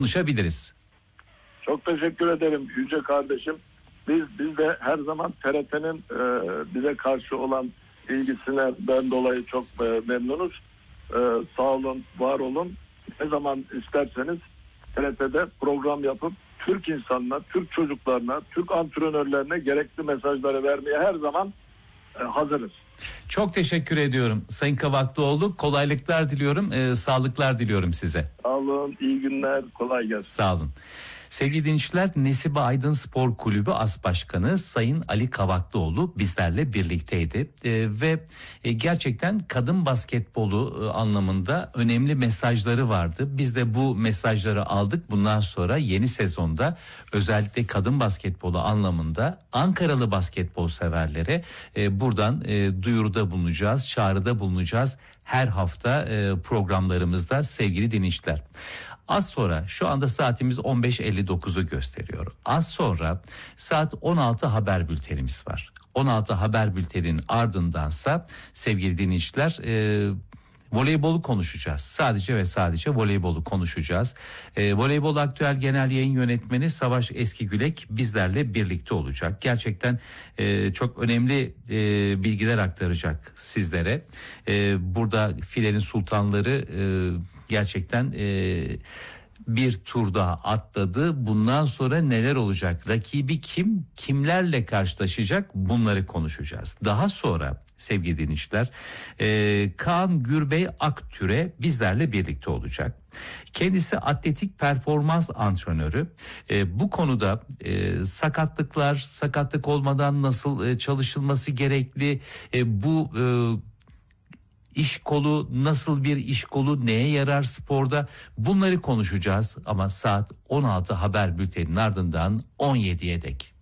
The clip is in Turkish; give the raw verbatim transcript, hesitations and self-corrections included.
konuşabiliriz. Çok teşekkür ederim Yüce kardeşim. Biz biz de her zaman T R T'nin e, bize karşı olan ilgisinden dolayı çok e, memnunuz. E, sağ olun, var olun. Ne zaman isterseniz T R T'de program yapıp Türk insanına, Türk çocuklarına, Türk antrenörlerine gerekli mesajları vermeye her zaman e, hazırız. Çok teşekkür ediyorum Sayın Kavaklıoğlu. Kolaylıklar diliyorum, e, sağlıklar diliyorum size. Sağ olun, iyi günler, kolay gelsin. Sağ olun. Sevgili dinleyiciler, Nesibe Aydın Spor Kulübü As Başkanı Sayın Ali Kavaklıoğlu bizlerle birlikteydi. Ee, ve e, gerçekten kadın basketbolu e, anlamında önemli mesajları vardı. Biz de bu mesajları aldık. Bundan sonra yeni sezonda özellikle kadın basketbolu anlamında Ankaralı basketbol severlere e, buradan e, duyuruda bulunacağız, çağrıda bulunacağız. Her hafta e, programlarımızda sevgili dinleyiciler. Az sonra, şu anda saatimiz on beş elli dokuzu gösteriyor. Az sonra saat on altı haber bültenimiz var. on altı haber bültenin ardındansa sevgili dinleyiciler e, voleybolu konuşacağız. Sadece ve sadece voleybolu konuşacağız. E, Voleybol Aktüel Genel Yayın Yönetmeni Savaş Eskigülek bizlerle birlikte olacak. Gerçekten e, çok önemli e, bilgiler aktaracak sizlere. E, burada filenin sultanları e, gerçekten e, bir tur daha atladı. Bundan sonra neler olacak? Rakibi kim? Kimlerle karşılaşacak? Bunları konuşacağız. Daha sonra sevgili dinleyiciler, e, Kaan Gürbey Aktüre bizlerle birlikte olacak. Kendisi atletik performans antrenörü. E, bu konuda e, sakatlıklar, sakatlık olmadan nasıl e, çalışılması gerekli, e, bu e, İş kolu nasıl bir iş kolu, neye yarar sporda, bunları konuşacağız ama saat on altı haber bülteninin ardından on yediye dek.